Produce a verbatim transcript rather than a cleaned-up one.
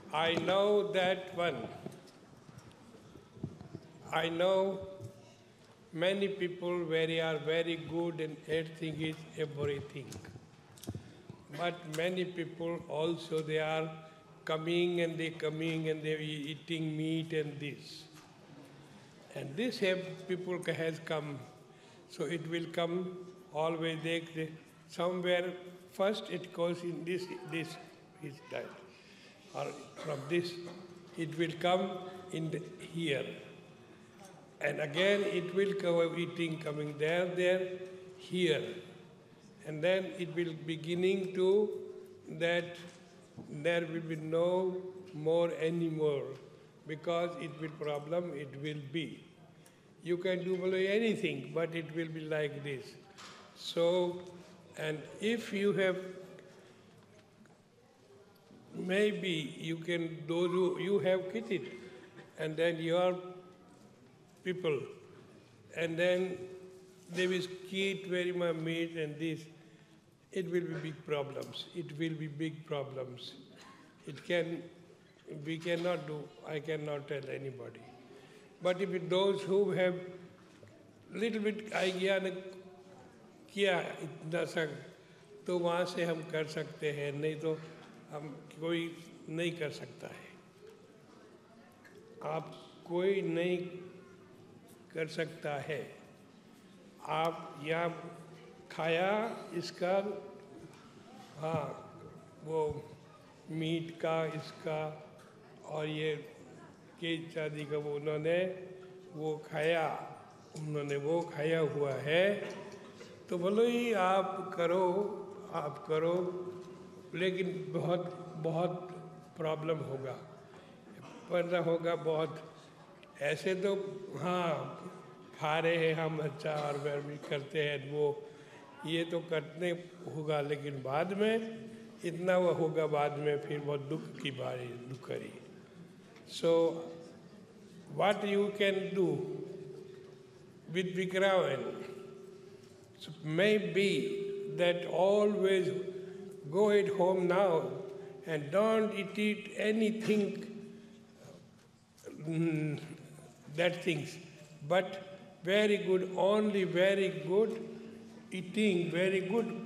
I know that one. I know many people very are very good and everything is everything. But many people also they are coming and they coming and they eating meat and this. And this have people has come. So it will come always they, they somewhere first it goes in this this is that. Or from this it will come in the, here. And again it will come eating coming there, there, here. And then it will beginning to that there will be no more anymore because it will problem, it will be. You can do anything, but it will be like this. So, and if you have, maybe you can, those who you have kitted, and then your people, and then they will eat very much meat and this, it will be big problems. It will be big problems. It can, we cannot do, I cannot tell anybody. But if it, those who have little bit idea किया इतना सा तो वहाँ से हम कर सकते हैं नहीं तो हम कोई नहीं कर सकता है आप कोई नहीं कर सकता है आप यहाँ खाया इसका हाँ वो मीट का इसका और ये के शादी का वो उन्होंने वो खाया उन्होंने वो खाया हुआ है तो बोलो ही आप करो आप करो लेकिन बहुत बहुत प्रॉब्लम होगा पर होगा बहुत ऐसे तो हाँ खा रहे हैं हम अच्छा और वह भी करते हैं वो ये तो करने होगा लेकिन बाद में इतना वो होगा बाद में फिर बहुत दुख की बारी दुख करी so what you can do with Vikravan so maybe that always go at home now and don't eat anything mm, that things but very good only very good eating very good